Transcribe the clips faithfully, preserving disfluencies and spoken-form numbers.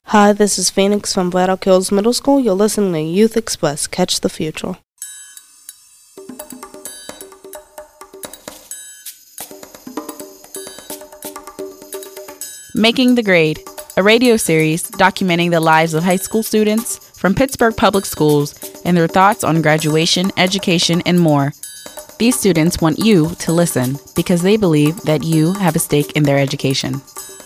Hi, this is Phoenix from Black Oak Hills Middle School. You're listening to Youth Express. Catch the future. Making the Grade, a radio series documenting the lives of high school students from Pittsburgh Public Schools and their thoughts on graduation, education, and more. These students want you to listen because they believe that you have a stake in their education.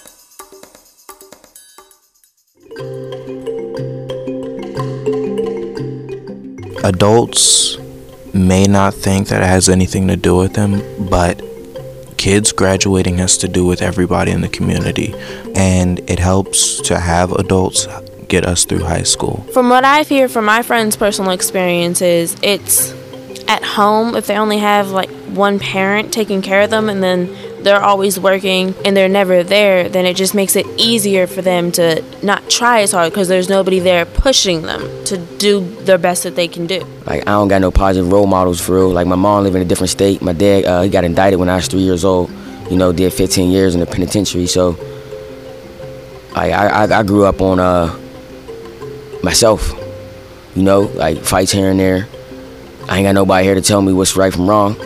Adults may not think that it has anything to do with them, but kids graduating has to do with everybody in the community, and it helps to have adults get us through high school. From what I've heard from my friends' personal experiences, it's at home, if they only have like one parent taking care of them and then they're always working and they're never there, then it just makes it easier for them to not try as hard because there's nobody there pushing them to do their best that they can do. Like, I don't got no positive role models for real. Like, my mom lived in a different state. My dad, uh, he got indicted when I was three years old. You know, did fifteen years in the penitentiary. So, I I, I grew up on uh, myself. You know, like fights here and there. I ain't got nobody here to tell me what's right from wrong.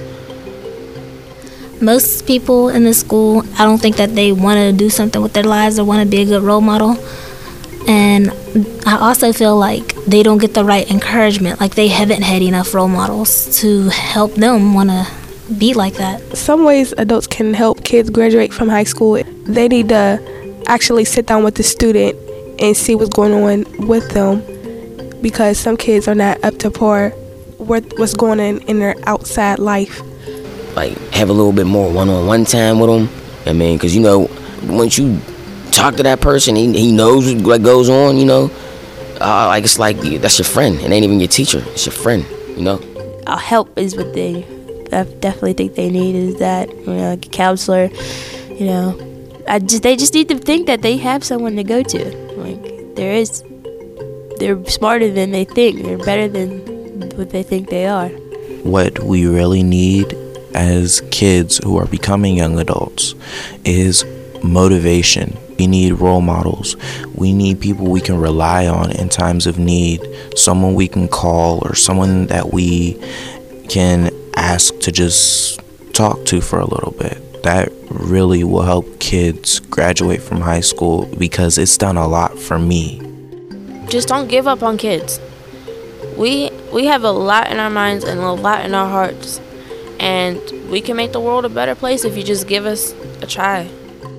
Most people in the school, I don't think that they want to do something with their lives or want to be a good role model. And I also feel like they don't get the right encouragement. Like, they haven't had enough role models to help them want to be like that. Some ways adults can help kids graduate from high school. They need to actually sit down with the student and see what's going on with them, because some kids are not up to par with what's going on in their outside life. Like, have a little bit more one-on-one time with them. I mean, because, you know, once you talk to that person, he, he knows what goes on, you know. Uh, like, it's like, that's your friend. It ain't even your teacher. It's your friend, you know. Uh, help is what they I definitely think they need, is that, you know, like a counselor, you know. I just They just need to think that they have someone to go to. Like, there is, they're smarter than they think. They're better than what they think they are. What we really need as kids who are becoming young adults is motivation. We need role models. We need people we can rely on in times of need, someone we can call or someone that we can ask to just talk to for a little bit. That really will help kids graduate from high school, because it's done a lot for me. Just don't give up on kids. We we have a lot in our minds and a lot in our hearts. And we can make the world a better place if you just give us a try.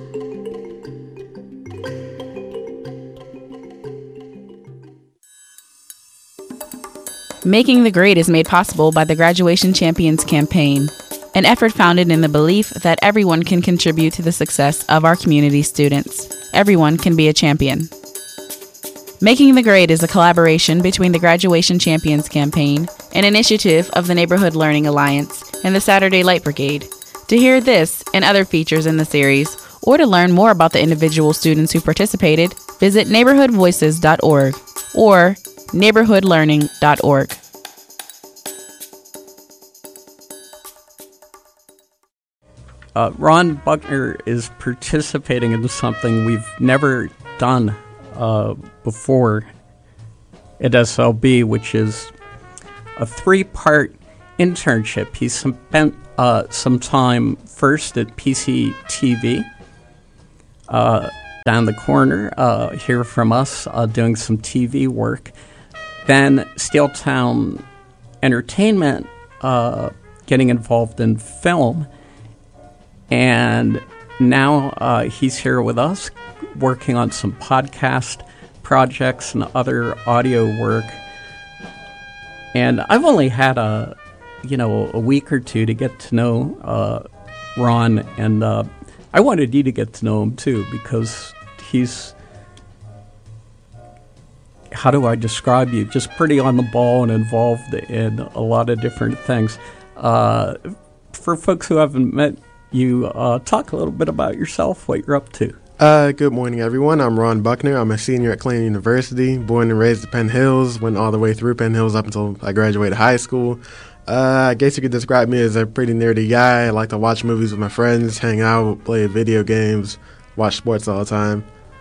Making the Grade is made possible by the Graduation Champions Campaign, an effort founded in the belief that everyone can contribute to the success of our community students. Everyone can be a champion. Making the Grade is a collaboration between the Graduation Champions Campaign, an initiative of the Neighborhood Learning Alliance, and the Saturday Light Brigade. To hear this and other features in the series, or to learn more about the individual students who participated, visit neighborhood voices dot org or neighborhood learning dot org. Uh, Ron Buckner is participating in something we've never done uh, before at S L B, which is a three-part internship. He spent uh, some time first at P C T V, uh, down the corner uh, here from us, uh, doing some T V work. Then Steeltown Entertainment, uh, getting involved in film. And now uh, he's here with us, working on some podcast projects and other audio work. And I've only had a, you know, a week or two to get to know uh, Ron, and uh, I wanted you to get to know him too, because he's, how do I describe you? Just pretty on the ball and involved in a lot of different things. Uh, for folks who haven't met you, uh, talk a little bit about yourself, what you're up to. Uh, good morning, everyone. I'm Ron Buckner. I'm a senior at Clayton University, born and raised at Penn Hills, went all the way through Penn Hills up until I graduated high school. Uh, I guess you could describe me as a pretty nerdy guy. I like to watch movies with my friends, hang out, play video games, watch sports all the time.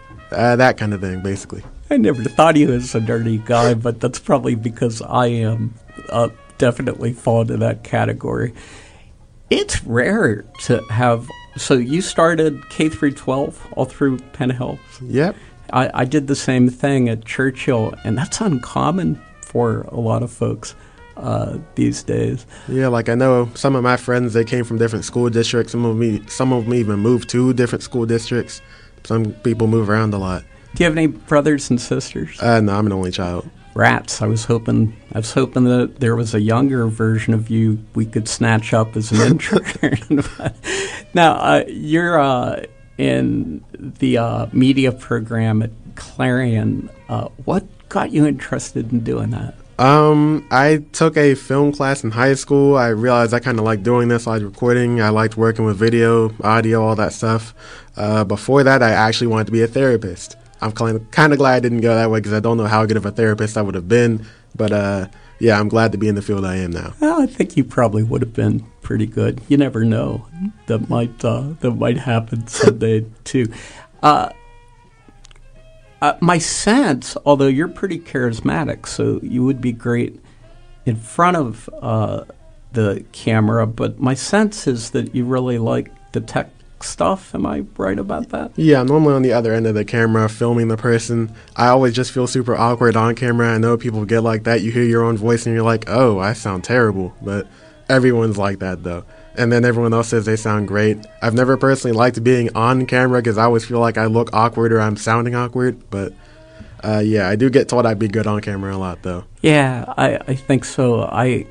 Uh, that kind of thing, basically. I never thought of you as a nerdy guy, but that's probably because I am uh, definitely fall into that category. It's rare to have. So you started K through twelve all through Penn Hills. Yep. I, I did the same thing at Churchill, and that's uncommon for a lot of folks uh, these days. Yeah, like I know some of my friends, they came from different school districts. Some of me, some of them even moved to different school districts. Some people move around a lot. Do you have any brothers and sisters? Uh, no, I'm an only child. Rats. I was hoping. I was hoping that there was a younger version of you we could snatch up as an intern. Now uh, you're uh, in the uh, media program at Clarion. Uh, what got you interested in doing that? Um, I took a film class in high school. I realized I kind of liked doing this. I liked recording. I liked working with video, audio, all that stuff. Uh, before that, I actually wanted to be a therapist. I'm kind of, kind of glad I didn't go that way because I don't know how good of a therapist I would have been. But uh, yeah, I'm glad to be in the field I am now. Well, I think you probably would have been pretty good. You never know. That might uh, that might happen someday too. Uh, uh, my sense, although you're pretty charismatic, so you would be great in front of uh, the camera, but my sense is that you really like the tech stuff. Am I right about that? Yeah, I'm normally on the other end of the camera filming the person. I always just feel super awkward on camera. I know people get like that. You hear your own voice and you're like, oh, I sound terrible. But everyone's like that, though. And then everyone else says they sound great. I've never personally liked being on camera because I always feel like I look awkward or I'm sounding awkward. But uh, yeah, I do get told I'd be good on camera a lot, though. Yeah, I, I think so. I...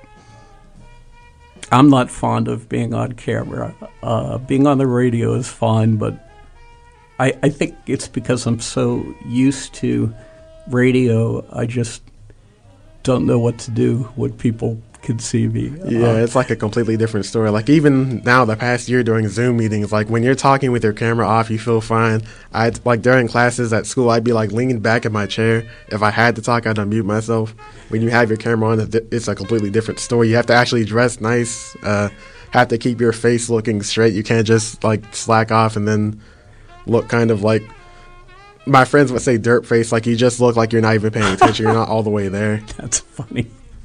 I'm not fond of being on camera. Uh, being on the radio is fine, but I, I think it's because I'm so used to radio, I just don't know what to do when people can see me. Yeah, uh, it's like a completely different story. Like even now, the past year during Zoom meetings, like when you're talking with your camera off, you feel fine. I like during classes at school, I'd be like leaning back in my chair. If I had to talk, I'd unmute myself. When you have your camera on, it's a completely different story. You have to actually dress nice. Uh, have to keep your face looking straight. You can't just like slack off and then look kind of like my friends would say dirt face. Like you just look like you're not even paying attention. You're not all the way there. That's funny.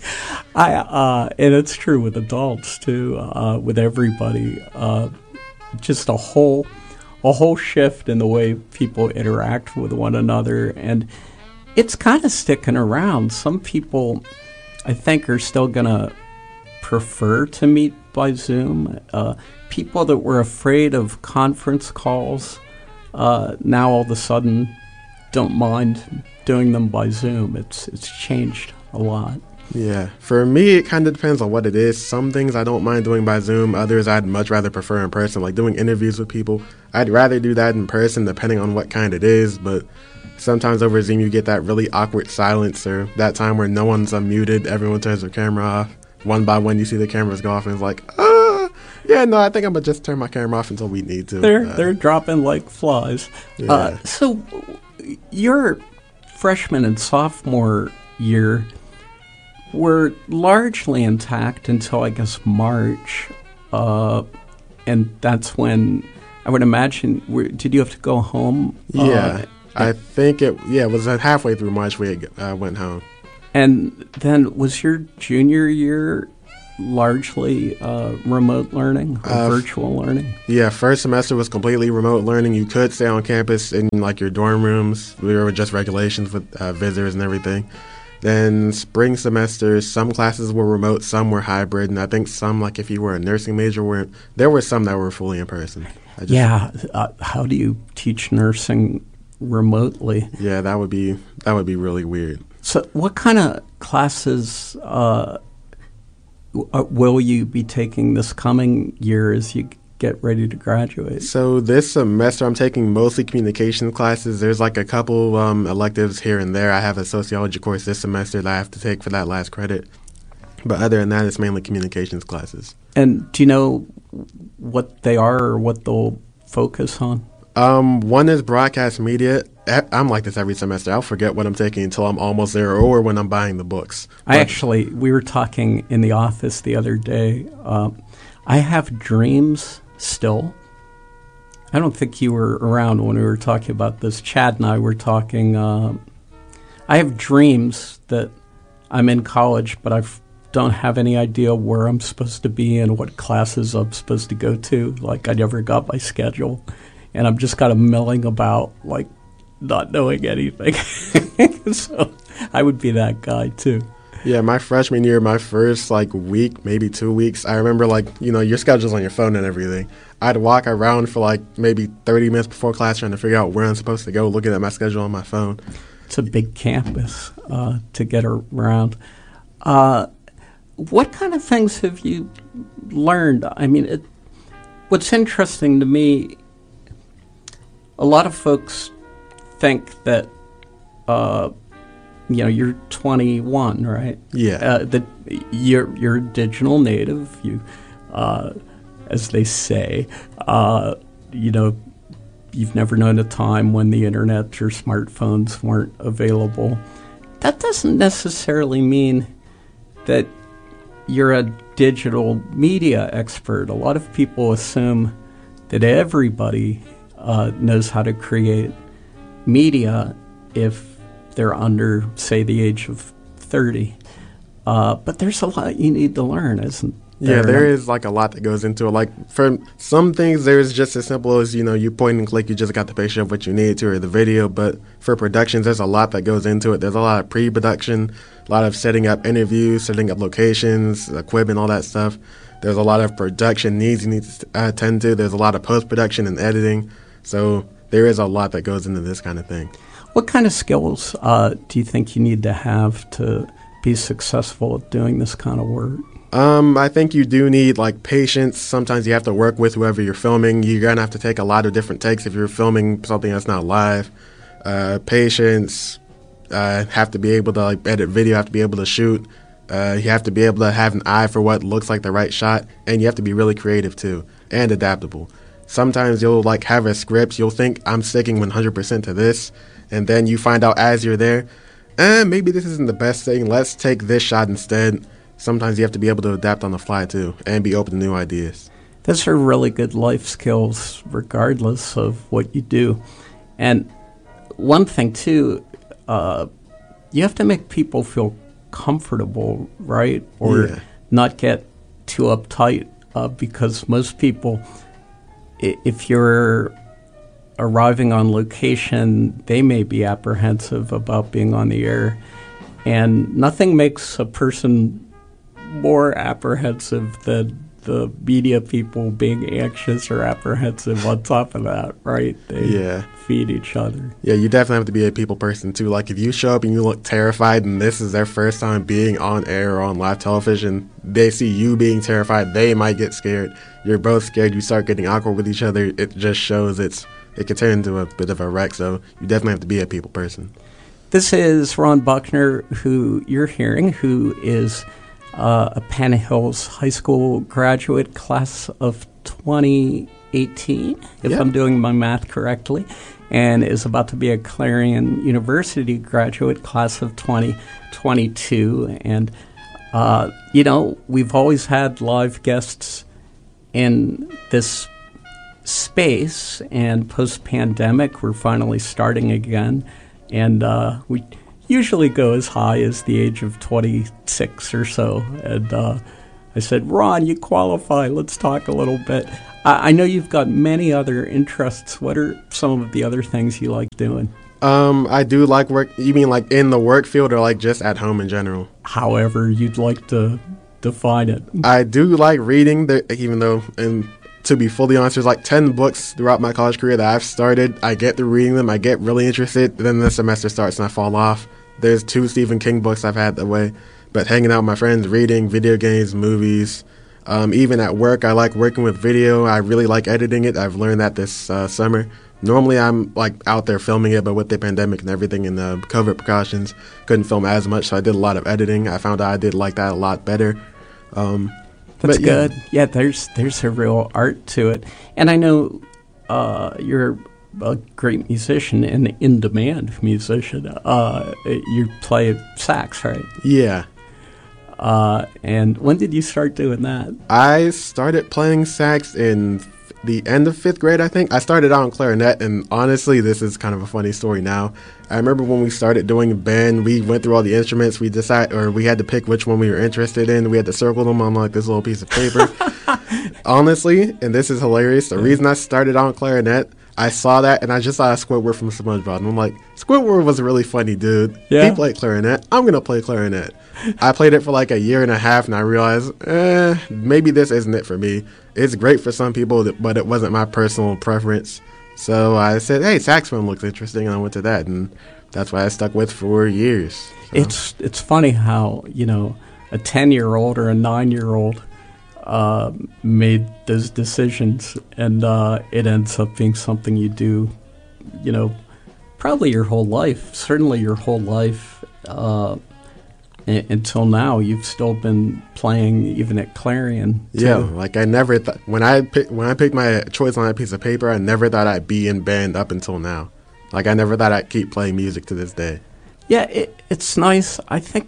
I uh, and it's true with adults too, uh, with everybody. Uh, just a whole, a whole shift in the way people interact with one another, and it's kind of sticking around. Some people, I think, are still gonna prefer to meet by Zoom. Uh, people that were afraid of conference calls uh, now all of a sudden don't mind doing them by Zoom. It's it's changed a lot. Yeah. For me, it kind of depends on what it is. Some things I don't mind doing by Zoom. Others I'd much rather prefer in person. Like doing interviews with people, I'd rather do that in person depending on what kind it is. But sometimes over Zoom you get that really awkward silence or that time where no one's unmuted. Everyone turns their camera off. One by one you see the cameras go off and it's like, ah, yeah, no, I think I'm going to just turn my camera off until we need to. They're, uh, they're dropping like flies. Yeah. Uh, so your freshman and sophomore year were largely intact until, I guess, March. Uh, and that's when, I would imagine, were, did you have to go home? Yeah. Uh, I think it, yeah, it was halfway through March we uh, went home. And then was your junior year largely uh, remote learning or uh, virtual learning? Yeah, first semester was completely remote learning. You could stay on campus in, like, your dorm rooms. There were just regulations with uh, visitors and everything. Then spring semester, some classes were remote, some were hybrid, and I think some, like if you were a nursing major, were there were some that were fully in person. I just, yeah, uh, how do you teach nursing remotely? Yeah, that would be that would be really weird. So, what kind of classes uh, w- will you be taking this coming year as you get ready to graduate? So this semester I'm taking mostly communication classes. There's like a couple um, electives here and there. I have a sociology course this semester that I have to take for that last credit. But other than that, it's mainly communications classes. And do you know what they are or what they'll focus on? Um, one is broadcast media. I'm like this every semester. I'll forget what I'm taking until I'm almost there or when I'm buying the books. I but actually, we were talking in the office the other day. Uh, I have dreams still. I don't think you were around when we were talking about this. Chad and I were talking. Uh, I have dreams that I'm in college, but I don't have any idea where I'm supposed to be and what classes I'm supposed to go to. Like, I never got my schedule, and I'm just kind of milling about, like, not knowing anything. So I would be that guy, too. Yeah, my freshman year, my first, like, week, maybe two weeks, I remember, like, you know, your schedule's on your phone and everything. I'd walk around for, like, maybe thirty minutes before class trying to figure out where I'm supposed to go, looking at my schedule on my phone. It's a big campus uh, to get around. Uh, what kind of things have you learned? I mean, it, what's interesting to me, a lot of folks think that, uh, you know, you're twenty-one, right? Yeah. Uh, that you're you're a digital native. You, uh, as they say, uh, you know, you've never known a time when the internet or smartphones weren't available. That doesn't necessarily mean that you're a digital media expert. A lot of people assume that everybody uh, knows how to create media if they're under, say, the age of thirty. Uh, but there's a lot you need to learn, isn't there? Yeah, there is, like, a lot that goes into it. Like, for some things, there's just as simple as, you know, you point and click, you just got the picture of what you need to or the video. But for productions, there's a lot that goes into it. There's a lot of pre-production, a lot of setting up interviews, setting up locations, equipment, all that stuff. There's a lot of production needs you need to attend to. There's a lot of post-production and editing. So there is a lot that goes into this kind of thing. What kind of skills uh, do you think you need to have to be successful at doing this kind of work? Um, I think you do need, like, patience. Sometimes you have to work with whoever you're filming. You're going to have to take a lot of different takes if you're filming something that's not live. Uh, patience, uh, have to be able to, like, edit video, have to be able to shoot. Uh, you have to be able to have an eye for what looks like the right shot. And you have to be really creative, too, and adaptable. Sometimes you'll, like, have a script. You'll think, I'm sticking one hundred percent to this. And then you find out as you're there, eh, maybe this isn't the best thing. Let's take this shot instead. Sometimes you have to be able to adapt on the fly, too, and be open to new ideas. Those are really good life skills, regardless of what you do. And one thing, too, uh, you have to make people feel comfortable, right? Or yeah. not get too uptight, uh, because most people, I- if you're arriving on location, they may be apprehensive about being on the air. And nothing makes a person more apprehensive than the media people being anxious or apprehensive on top of that, right? They yeah. feed each other. Yeah, you definitely have to be a people person, too. Like, if you show up and you look terrified and this is their first time being on air or on live television, they see you being terrified, they might get scared. You're both scared, you start getting awkward with each other. It just shows it's it can turn into a bit of a wreck, so you definitely have to be a people person. This is Ron Buckner, who you're hearing, who is uh, a Penn Hills High School graduate, class of twenty eighteen, if yeah. I'm doing my math correctly, and is about to be a Clarion University graduate, class of twenty twenty-two. And, uh, you know, we've always had live guests in this space, and post-pandemic, we're finally starting again. And uh, we usually go as high as the age of twenty-six or so. And uh, I said, Ron, you qualify. Let's talk a little bit. I, I know you've got many other interests. What are some of the other things you like doing? Um, I do like work. You mean like in the work field or like just at home in general? However you'd like to define it. I do like reading, the, even though, and to be fully honest, there's like ten books throughout my college career that I've started. I get through reading them. I get really interested. Then the semester starts and I fall off. There's two Stephen King books I've had that way. But hanging out with my friends, reading, video games, movies. Um, even at work, I like working with video. I really like editing it. I've learned that this uh, summer. Normally, I'm like out there filming it, but with the pandemic and everything and the COVID precautions, couldn't film as much. So I did a lot of editing. I found out I did like that a lot better. Um, That's but, yeah. good. Yeah, there's there's a real art to it. And I know uh, you're a great musician and in-demand musician. Uh, you play sax, right? Yeah. Uh, and when did you start doing that? I started playing sax in the end of fifth grade, I think. I started out in clarinet, and honestly, this is kind of a funny story now. I remember when we started doing band, we went through all the instruments. We decided, or we had to pick which one we were interested in. We had to circle them on like this little piece of paper. Honestly, and this is hilarious, the reason I started out in clarinet, I saw that and I just saw Squidward from SpongeBob, and I'm like, Squidward was a really funny dude. Yeah. He played clarinet. I'm gonna play clarinet. I played it for like a year and a half, and I realized, eh, maybe this isn't it for me. It's great for some people, but it wasn't my personal preference. So I said, hey, saxophone looks interesting, and I went to that, and that's why I stuck with for years. So. It's it's funny how, you know, a ten-year-old or a nine-year-old uh, made those decisions, and uh, it ends up being something you do, you know, probably your whole life, certainly your whole life. Uh, Until now, you've still been playing even at Clarion, too. Yeah, like I never thought, when I pick, when I picked my choice on that piece of paper, I never thought I'd be in band up until now. Like I never thought I'd keep playing music to this day. Yeah, it, it's nice. I think,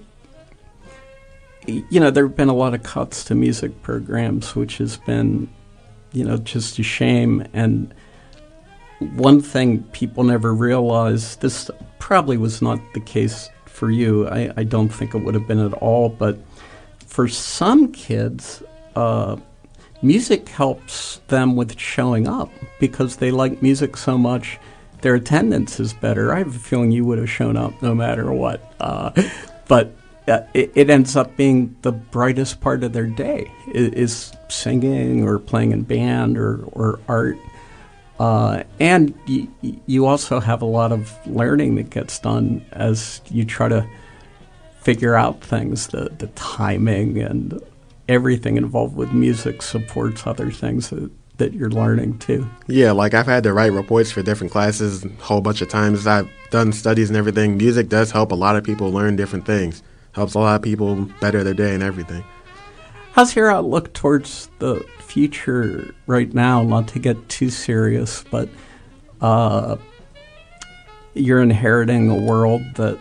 you know, there have been a lot of cuts to music programs, which has been, you know, just a shame. And one thing people never realized, this probably was not the case for you. I, I don't think it would have been at all, but for some kids, uh, music helps them with showing up because they like music so much. Their attendance is better. I have a feeling you would have shown up no matter what. Uh, but uh, it, it ends up being the brightest part of their day is, is singing or playing in band or, or art. Uh, and y- you also have a lot of learning that gets done as you try to figure out things. The, the timing and everything involved with music supports other things that, that you're learning too. Yeah, like I've had to write reports for different classes a whole bunch of times. I've done studies and everything. Music does help a lot of people learn different things. Helps a lot of people better their day and everything. How's your outlook towards the future right now? Not to get too serious, but uh, you're inheriting a world that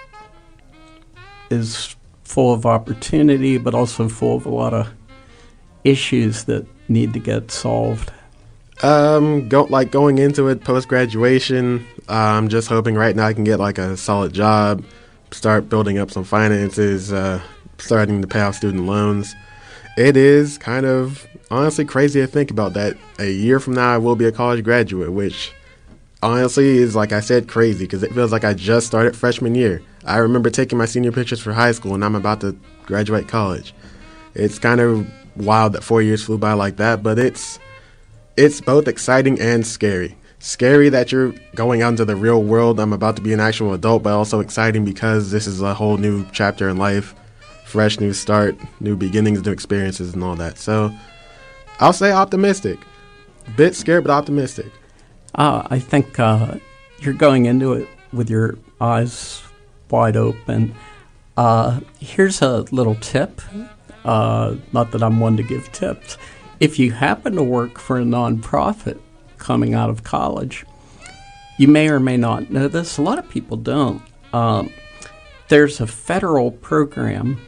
is full of opportunity, but also full of a lot of issues that need to get solved. Um, go like going into it post graduation. Uh, I'm just hoping right now I can get like a solid job, start building up some finances, uh, starting to pay off student loans. It is kind of honestly crazy to think about that. A year from now, I will be a college graduate, which honestly is, like I said, crazy because it feels like I just started freshman year. I remember taking my senior pictures for high school, and I'm about to graduate college. It's kind of wild that four years flew by like that, but it's it's both exciting and scary. Scary that you're going out into the real world. I'm about to be an actual adult, but also exciting because this is a whole new chapter in life. Fresh new start, new beginnings, new experiences, and all that. So I'll say optimistic. Bit scared, but optimistic. Uh, I think uh, you're going into it with your eyes wide open. Uh, here's a little tip. Uh, not that I'm one to give tips. If you happen to work for a nonprofit coming out of college, you may or may not know this. A lot of people don't. Um, there's a federal program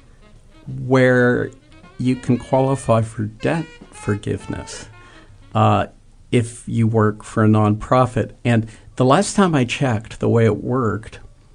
where you can qualify for debt forgiveness uh, if you work for a nonprofit. And the last time I checked, the way it worked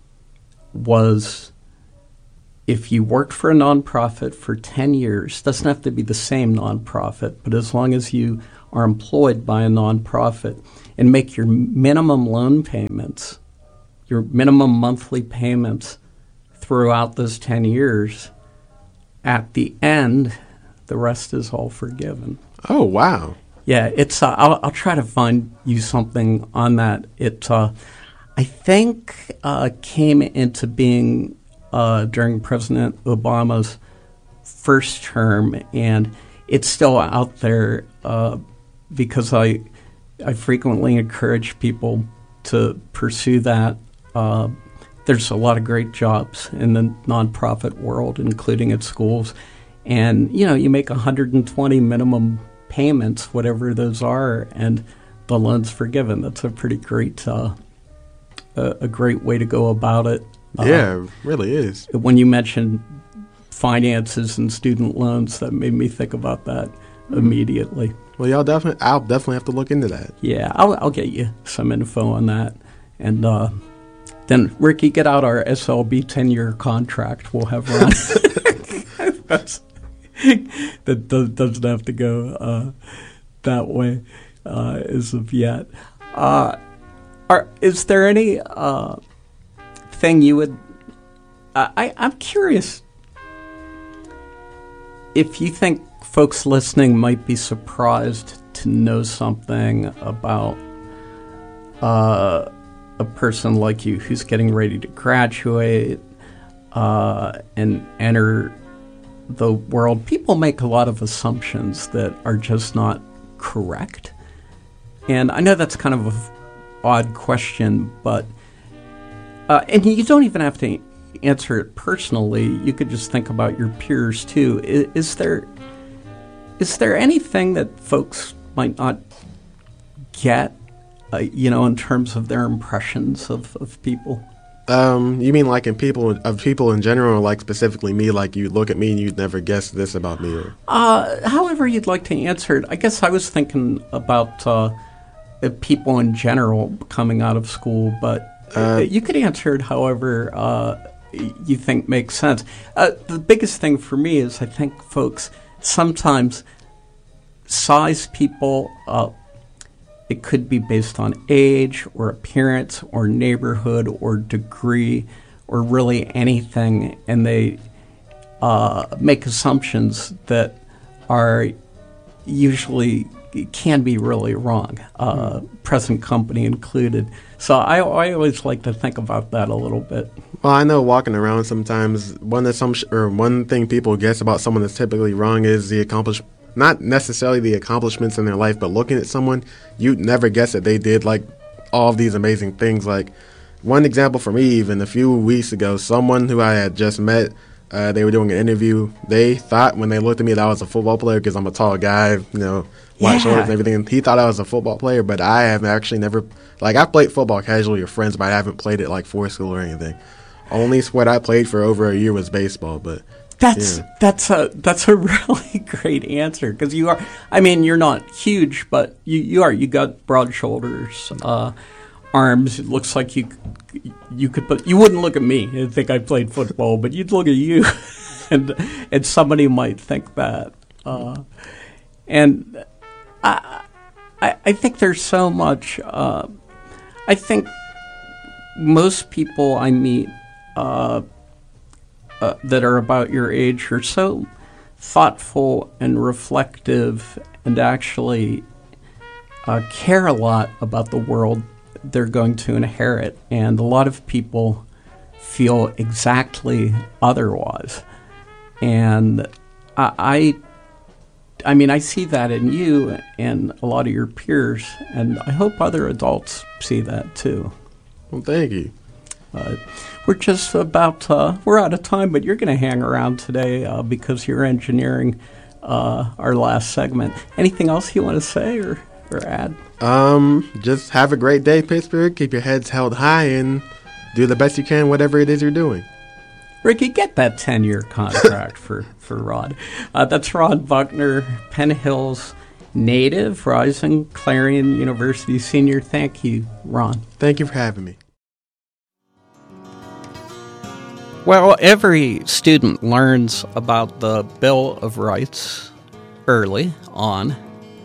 was if you worked for a nonprofit for ten years, doesn't have to be the same nonprofit, but as long as you are employed by a nonprofit and make your minimum loan payments, your minimum monthly payments throughout those ten years, at the end, the rest is all forgiven. Oh, wow. Yeah, it's. Uh, I'll, I'll try to find you something on that. It, uh, I think, uh, came into being uh, during President Obama's first term, and it's still out there uh, because I, I frequently encourage people to pursue that. Uh, There's a lot of great jobs in the nonprofit world, including at schools. And, you know, you make one hundred twenty minimum payments, whatever those are, and the loan's forgiven. That's a pretty great, uh, a, a great way to go about it. Yeah, uh, it really is. When you mentioned finances and student loans, that made me think about that. immediately. Well, y'all definitely, I'll definitely have to look into that. Yeah, I'll, I'll get you some info on that. And uh, then, Ricky, get out our S L B ten-year contract. We'll have Ron. That's, that does, doesn't have to go uh, that way uh, as of yet. Uh, are, is there any uh, thing you would... Uh, I, I'm curious if you think folks listening might be surprised to know something about uh, a person like you who's getting ready to graduate uh, and enter the world. People make a lot of assumptions that are just not correct. And I know that's kind of an odd question, but uh, and you don't even have to answer it personally. You could just think about your peers too. Is, is there is there anything that folks might not get, uh, you know, in terms of their impressions of, of people? Um, you mean like in people of people in general, or like specifically me? Like you look at me and you'd never guess this about me, or uh, however you'd like to answer it. I guess I was thinking about uh, people in general coming out of school, but uh, you could answer it however uh, you think makes sense. Uh, the biggest thing for me is I think folks sometimes size people up. It could be based on age or appearance or neighborhood or degree or really anything, and they uh, make assumptions that are usually can be really wrong, uh, mm. present company included. So I, I always like to think about that a little bit. Well, I know walking around sometimes one assumption or one thing people guess about someone that's typically wrong is the accomplishment. Not necessarily the accomplishments in their life, but looking at someone, you'd never guess that they did like all of these amazing things. Like one example for me, even a few weeks ago, someone who I had just met, uh, they were doing an interview. They thought when they looked at me that I was a football player because I'm a tall guy, you know, white yeah. shorts and everything. And he thought I was a football player, but I have actually never, like I played football casually with friends, but I haven't played it like for school or anything. Only sport I played for over a year was baseball, but... That's yeah. that's a that's a really great answer because you are. I mean, you're not huge, but you, you are. You got broad shoulders, uh, arms. It looks like you you could. Put, you wouldn't look at me and think I played football, but you'd look at you, and and somebody might think that. Uh, and I, I I think there's so much. Uh, I think most people I meet. Uh, Uh, that are about your age are so thoughtful and reflective and actually uh, care a lot about the world they're going to inherit. And a lot of people feel exactly otherwise. And I, I, I mean, I see that in you and a lot of your peers, and I hope other adults see that too. Well, thank you. Uh, we're just about, uh, we're out of time, but you're going to hang around today uh, because you're engineering uh, our last segment. Anything else you want to say or, or add? Um, just have a great day, Pittsburgh. Keep your heads held high and do the best you can, whatever it is you're doing. Ricky, get that ten-year contract for, for Rod. Uh, that's Rod Buckner, Penn Hills native, Rising Clarion University senior. Thank you, Ron. Thank you for having me. Well, every student learns about the Bill of Rights early on,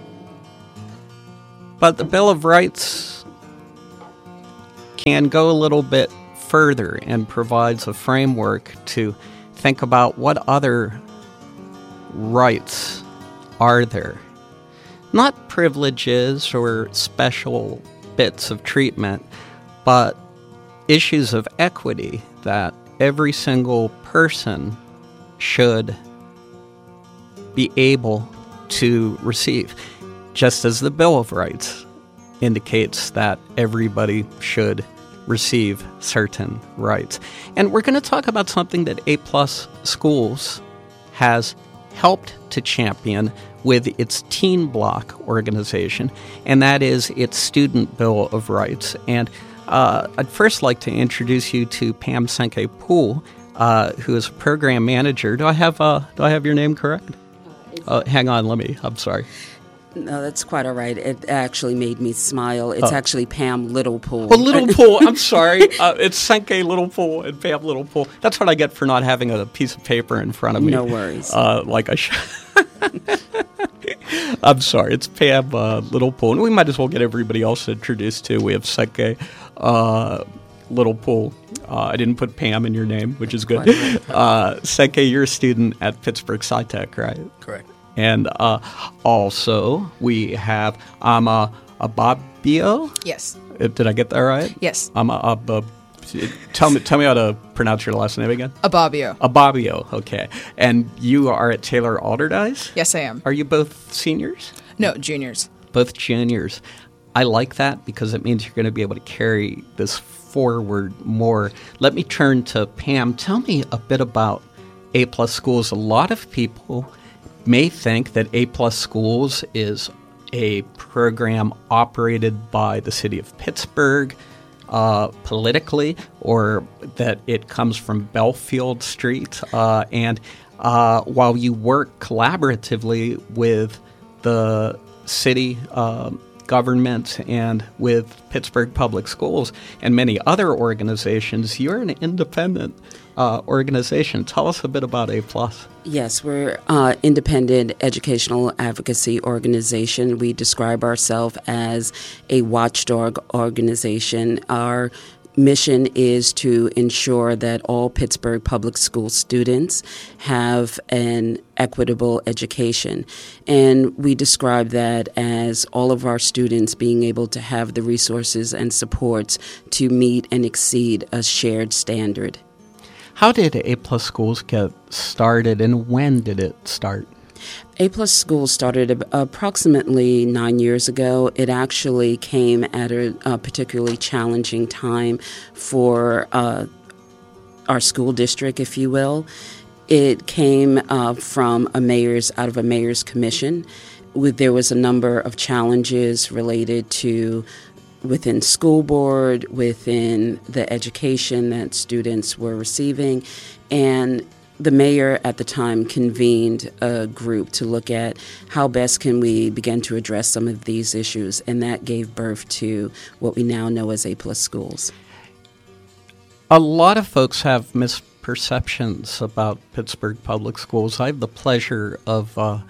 but the Bill of Rights can go a little bit further and provides a framework to think about what other rights are there. Not privileges or special bits of treatment, but issues of equity that every single person should be able to receive, just as the Bill of Rights indicates that everybody should receive certain rights. And we're going to talk about something that A Plus Schools has helped to champion with its Teen Block organization, and that is its Student Bill of Rights. And Uh, I'd first like to introduce you to Pam Senke Poole, uh, who is a program manager. Do I have uh, do I have your name correct? Uh, hang on, let me. I'm sorry. No, that's quite all right. It actually made me smile. It's Oh. actually Pam Littlepool. Oh, Littlepool. I'm sorry. Uh, it's Senke Littlepool and Pam Littlepool. That's what I get for not having a piece of paper in front of me. No worries. Uh, like I should. I'm sorry. It's Pam uh, Littlepool. And we might as well get everybody else introduced too. We have Senke uh, Littlepool. Uh, I didn't put Pam in your name, which is good. Uh, Senke, you're a student at Pittsburgh SciTech, right? Correct. And uh, also, we have Ama Ababio. Yes. Uh, Did I get that right? Yes. Ama Abab. Tell me, tell me how to pronounce your last name again. Ababio. Ababio. Okay. And you are at Taylor Alderdice? Yes, I am. Are you both seniors? No, juniors. Both juniors. I like that because it means you're going to be able to carry this forward more. Let me turn to Pam. Tell me a bit about A Plus Schools. A lot of people may think that A Plus Schools is a program operated by the city of Pittsburgh uh, politically, or that it comes from Belfield Street. Uh, and uh, while you work collaboratively with the city uh, government and with Pittsburgh Public Schools and many other organizations, you're an independent uh, organization. Tell us a bit about A Plus. Yes, we're uh, independent educational advocacy organization. We describe ourselves as a watchdog organization. Our mission is to ensure that all Pittsburgh Public School students have an equitable education. And we describe that as all of our students being able to have the resources and supports to meet and exceed a shared standard. How did A Plus Schools get started, and when did it start? A Plus Schools started ab- approximately nine years ago. It actually came at a, a particularly challenging time for uh, our school district, if you will. It came uh, from a mayor's, out of a mayor's commission. With, there was a number of challenges related to within school board, within the education that students were receiving, and the mayor at the time convened a group to look at how best can we begin to address some of these issues, and that gave birth to what we now know as A Plus Schools. A lot of folks have misperceptions about Pittsburgh Public Schools. I have the pleasure of uh,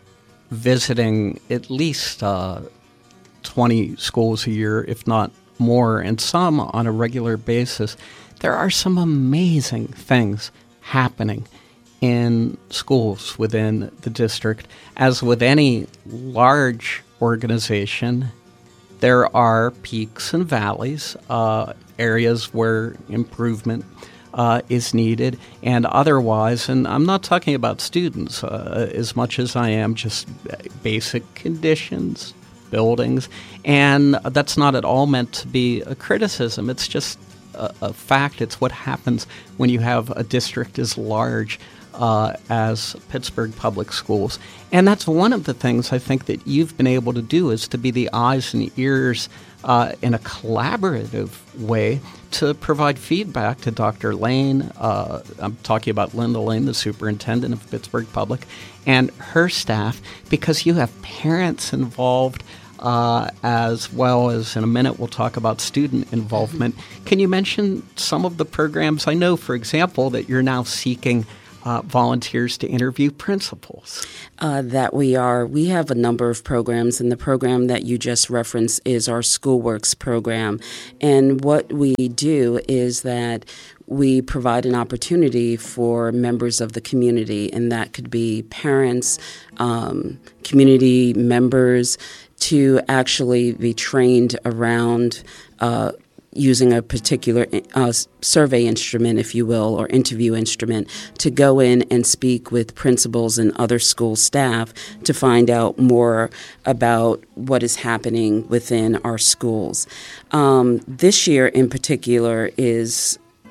visiting at least uh, twenty schools a year, if not more, and some on a regular basis. There are some amazing things happening in schools within the district. As with any large organization, there are peaks and valleys, uh, areas where improvement uh, is needed, and otherwise, and I'm not talking about students uh, as much as I am just basic conditions, buildings, and that's not at all meant to be a criticism. It's just a, a fact. It's what happens when you have a district as large uh, as Pittsburgh Public Schools. And that's one of the things I think that you've been able to do, is to be the eyes and ears uh, in a collaborative way to provide feedback to Doctor Lane. Uh, I'm talking about Linda Lane, the superintendent of Pittsburgh Public, and her staff, because you have parents involved, Uh, as well as in a minute we'll talk about student involvement. Mm-hmm. Can you mention some of the programs? I know, for example, that you're now seeking uh, volunteers to interview principals. Uh, that we are. We have a number of programs, and the program that you just referenced is our SchoolWorks program. And what we do is that we provide an opportunity for members of the community, and that could be parents, um, community members, to actually be trained around uh, using a particular uh, survey instrument, if you will, or interview instrument, to go in and speak with principals and other school staff to find out more about what is happening within our schools. Um, this year in particular is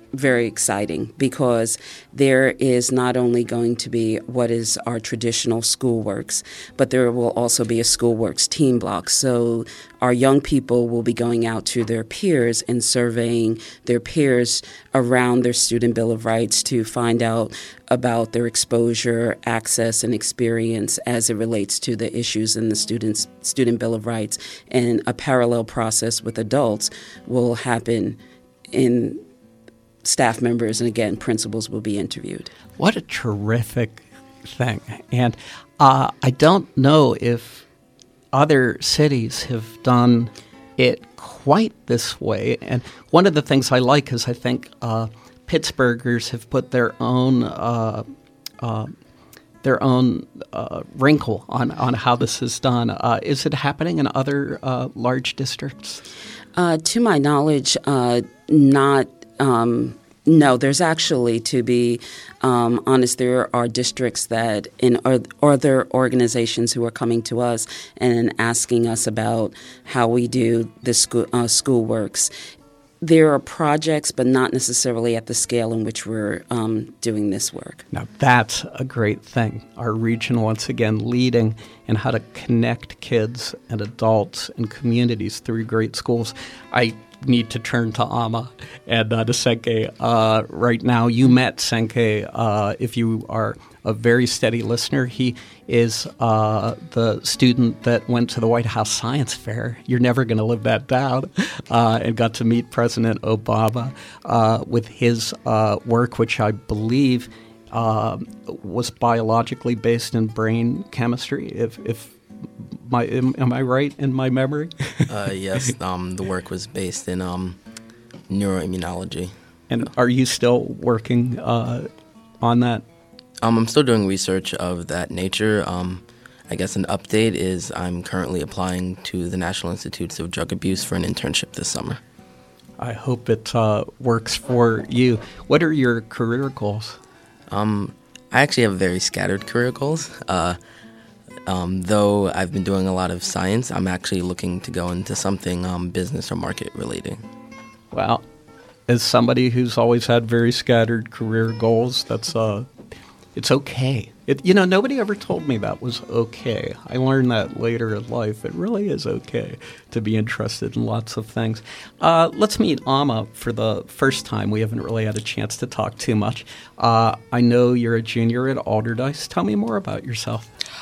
very exciting because there is not only going to be what is our traditional schoolworks, but there will also be a schoolworks team block. So our young people will be going out to their peers and surveying their peers around their Student Bill of Rights to find out about their exposure, access, and experience as it relates to the issues in the student's Student Bill of Rights. And a parallel process with adults will happen in staff members, and again, principals will be interviewed. What a terrific thing. And uh, I don't know if other cities have done it quite this way. And one of the things I like is I think uh, Pittsburghers have put their own uh, uh, their own uh, wrinkle on, on how this is done. Uh, is it happening in other uh, large districts? Uh, to my knowledge, uh, not Um, no, there's actually, to be um, honest, there are districts that in or, other organizations who are coming to us and asking us about how we do the school uh, school works. There are projects, but not necessarily at the scale in which we're um, doing this work. Now, that's a great thing. Our region, once again, leading in how to connect kids and adults and communities through great schools. I need to turn to Ama and uh, to Senke. Uh, right now, you met Senke. Uh, if you are a very steady listener, he is uh, the student that went to the White House Science Fair. You're never going to live that down. Uh, and got to meet President Obama uh, with his uh, work, which I believe uh, was biologically based in brain chemistry, if if My, am, am I right in my memory? uh, yes, um, the work was based in um, neuroimmunology. And are you still working uh, on that? Um, I'm still doing research of that nature. Um, I guess an update is I'm currently applying to the National Institutes of Drug Abuse for an internship this summer. I hope it uh, works for you. What are your career goals? Um, I actually have very scattered career goals. Uh, Um, though I've been doing a lot of science, I'm actually looking to go into something um, business or market related. Well, as somebody who's always had very scattered career goals, that's uh, it's okay. It, you know, nobody ever told me that was okay. I learned that later in life. It really is okay to be interested in lots of things. Uh, let's meet Ama for the first time. We haven't really had a chance to talk too much. Uh, I know you're a junior at Alderdice. Tell me more about yourself.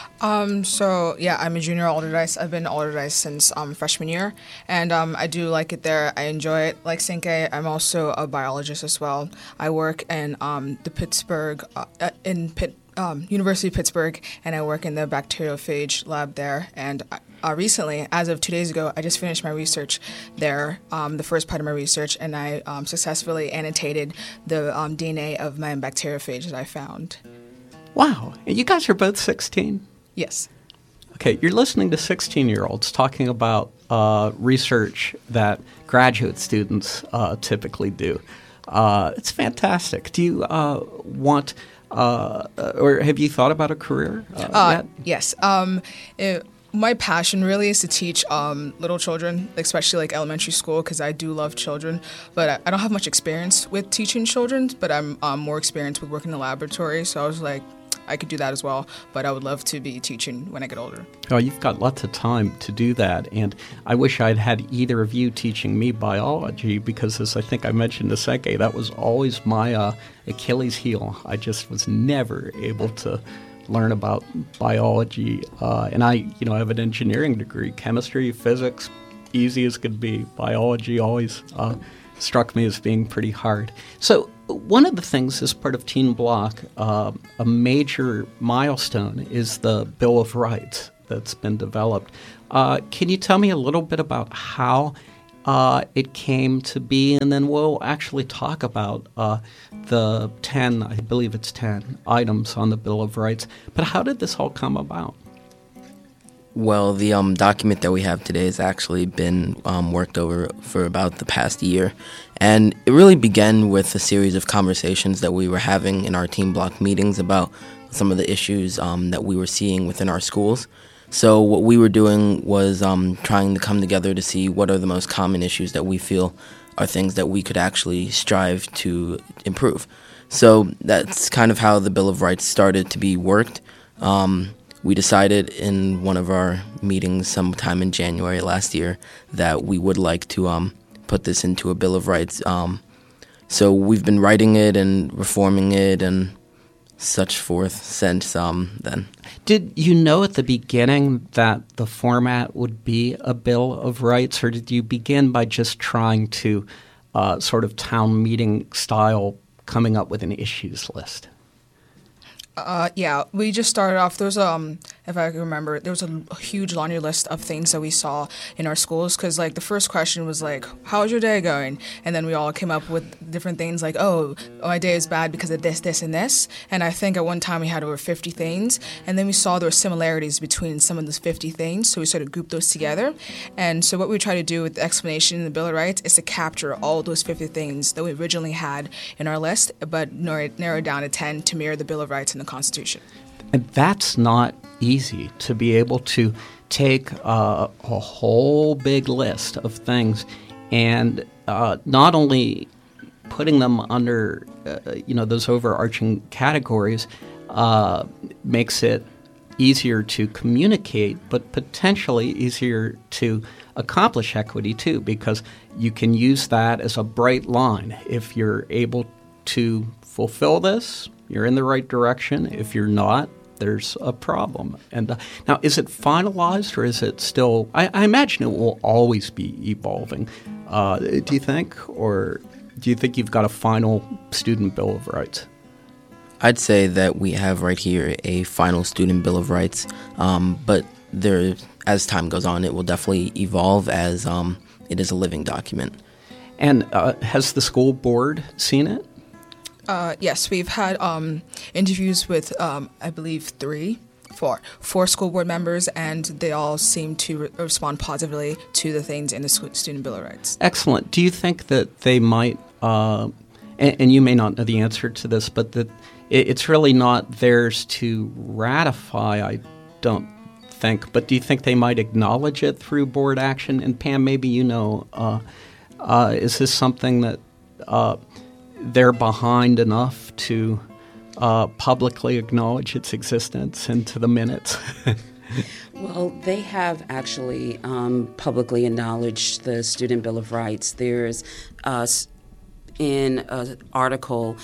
Um, so, yeah, I'm a junior at Alderdice. I've been at Alderdice since um, freshman year, and um, I do like it there. I enjoy it. Like Senke, I'm also a biologist as well. I work in um, the Pittsburgh, uh, in Pitt, um, University of Pittsburgh, and I work in the bacteriophage lab there. And uh, recently, as of two days ago, I just finished my research there, um, the first part of my research, and I um, successfully annotated the um, D N A of my bacteriophage that I found. Wow. You guys are both sixteen? Yes. Okay, you're listening to sixteen-year-olds talking about uh, research that graduate students uh, typically do. Uh, it's fantastic. Do you uh, want, uh, or have you thought about a career uh, uh, yet? Yes. Um, it, my passion really is to teach um, little children, especially like elementary school, because I do love children. But I, I don't have much experience with teaching children, but I'm um, more experienced with working in the laboratory. So I was like, I could do that as well, but I would love to be teaching when I get older. Oh, you've got lots of time to do that, and I wish I'd had either of you teaching me biology, because as I think I mentioned to Senke, that was always my uh, Achilles heel. I just was never able to learn about biology, uh, and I, you know, I have an engineering degree, chemistry, physics, easy as could be. Biology always uh, struck me as being pretty hard. So one of the things as part of Teen Block, uh, a major milestone is the Bill of Rights that's been developed. Uh, can you tell me a little bit about how uh, it came to be? And then we'll actually talk about uh, the ten, I believe it's ten, items on the Bill of Rights. But how did this all come about? Well, the um, document that we have today has actually been um, worked over for about the past year. And it really began with a series of conversations that we were having in our Teen Block meetings about some of the issues um, that we were seeing within our schools. So what we were doing was um, trying to come together to see what are the most common issues that we feel are things that we could actually strive to improve. So that's kind of how the Bill of Rights started to be worked. Um, we decided in one of our meetings sometime in January last year that we would like to um, put this into a Bill of Rights. Um, so we've been writing it and reforming it and such forth since um, then. Did you know at the beginning that the format would be a Bill of Rights, or did you begin by just trying to uh, sort of town meeting style coming up with an issues list? Uh, yeah, we just started off. There was um, if I can remember, there was a, a huge laundry list of things that we saw in our schools. Because like the first question was like, "How's your day going?" And then we all came up with different things like, "Oh, my day is bad because of this, this, and this." And I think at one time we had over fifty things. And then we saw there were similarities between some of those fifty things, so we sort of grouped those together. And so what we try to do with the explanation in the Bill of Rights is to capture all those fifty things that we originally had in our list, but narrow, narrow it down to ten to mirror the Bill of Rights and the Constitution. And that's not easy, to be able to take uh, a whole big list of things and uh, not only putting them under, uh, you know, those overarching categories uh, makes it easier to communicate, but potentially easier to accomplish equity too, because you can use that as a bright line. If you're able to fulfill this, you're in the right direction. If you're not, there's a problem. And uh, now, is it finalized, or is it still? I, I imagine it will always be evolving. Uh, do you think, or do you think you've got a final student Bill of Rights? I'd say that we have right here a final student Bill of Rights, um, but there, as time goes on, it will definitely evolve as um, it is a living document. And uh, has the school board seen it? Uh, yes, we've had um, interviews with, um, I believe, three, four, four school board members, and they all seem to re- respond positively to the things in the sc- Student Bill of Rights. Excellent. Do you think that they might, uh, and, and you may not know the answer to this, but that it, it's really not theirs to ratify, I don't think, but do you think they might acknowledge it through board action? And Pam, maybe you know, uh, uh, is this something that uh, they're behind enough to uh, publicly acknowledge its existence into the minutes? Well, they have actually um, publicly acknowledged the Student Bill of Rights. There's uh, in an article,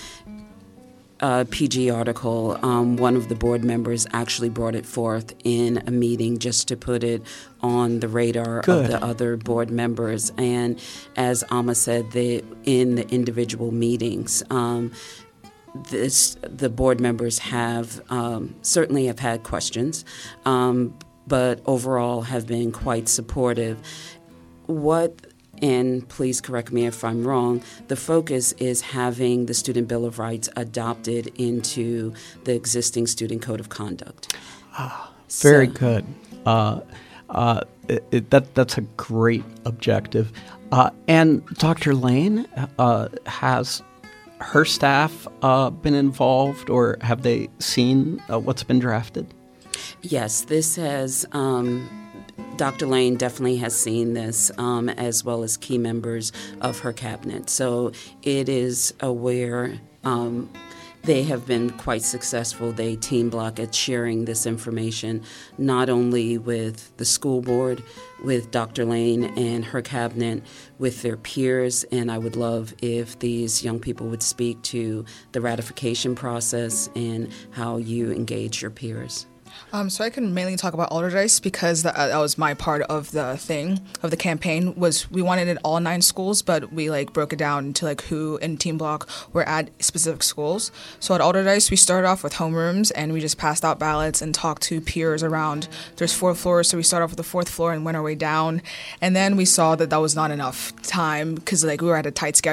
a P G article, um, one of the board members actually brought it forth in a meeting just to put it on the radar Good. of the other board members. And as Alma said, they, in the individual meetings, um, this the board members have um, certainly have had questions, um, but overall have been quite supportive. What And please correct me if I'm wrong, the focus is having the Student Bill of Rights adopted into the existing Student Code of Conduct. Ah, very So- good. Uh, uh, it, it, that that's a great objective. Uh, and Doctor Lane, uh, has her staff uh, been involved, or have they seen uh, what's been drafted? Yes, this has, um, Doctor Lane definitely has seen this, um, as well as key members of her cabinet. So it is aware. Um, they have been quite successful. They team block at sharing this information, not only with the school board, with Doctor Lane and her cabinet, with their peers. And I would love if these young people would speak to the ratification process and how you engage your peers. Um, so I can mainly talk about Allderdice because that, uh, that was my part of the thing, of the campaign, was we wanted it all nine schools, but we like broke it down into like who in Team Block were at specific schools. So at Allderdice, we started off with homerooms and we just passed out ballots and talked to peers around. There's four floors, so we started off with the fourth floor and went our way down. And then we saw that that was not enough time because like we were at a tight schedule.